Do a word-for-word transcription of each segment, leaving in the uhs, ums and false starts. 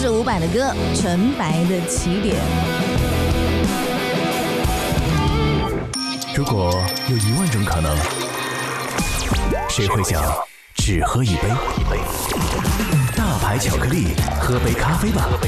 是伍佰的歌《纯白的起点》。 如果有一万种可能，谁会想只喝一杯？大牌巧克力，喝杯咖啡吧。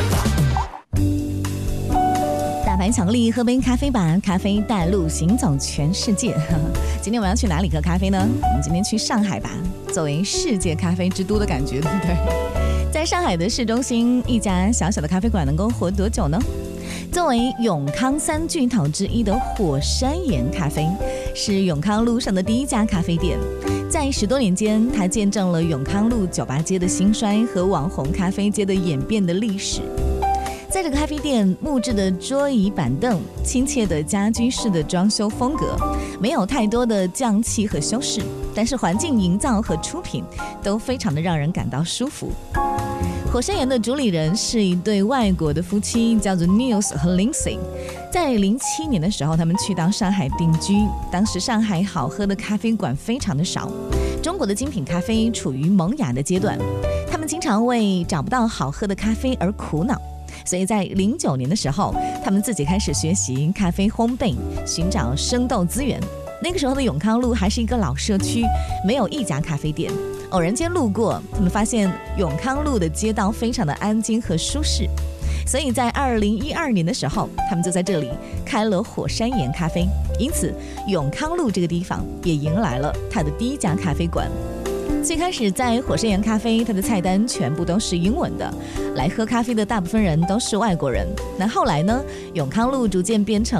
大牌巧克力，喝杯咖啡吧。咖啡带路行走全世界。今天我们要去哪里喝咖啡呢？我们今天去上海吧，作为世界咖啡之都的感觉，对不对？在上海的市中心，一家小小的咖啡馆能够活多久呢？作为永康三巨头之一的火山岩咖啡，是永康路上的第一家咖啡店。在十多年间，它见证了永康路酒吧街的兴衰和网红咖啡街的演变的历史。在这个咖啡店，木质的桌椅板凳，亲切的家居式的装修风格，没有太多的匠气和修饰，但是环境营造和出品都非常的让人感到舒服。火山岩的主理人是一对外国的夫妻，叫做 Niels 和 Lindsay。在零七年的时候，他们去到上海定居。当时上海好喝的咖啡馆非常的少，中国的精品咖啡处于萌芽的阶段，他们经常为找不到好喝的咖啡而苦恼。所以在零九年的时候，他们自己开始学习咖啡烘焙，寻找生豆资源。那个时候的永康路还是一个老社区，没有一家咖啡店。偶然间路过，他们发现永康路的街道非常的安静和舒适，所以在二零一二年的时候，他们就在这里开了火山岩咖啡。因此，永康路这个地方也迎来了它的第一家咖啡馆。最开始在火山岩咖啡，它的菜单全部都是英文的，来喝咖啡的大部分人都是外国人。那后来呢，永康路逐渐变成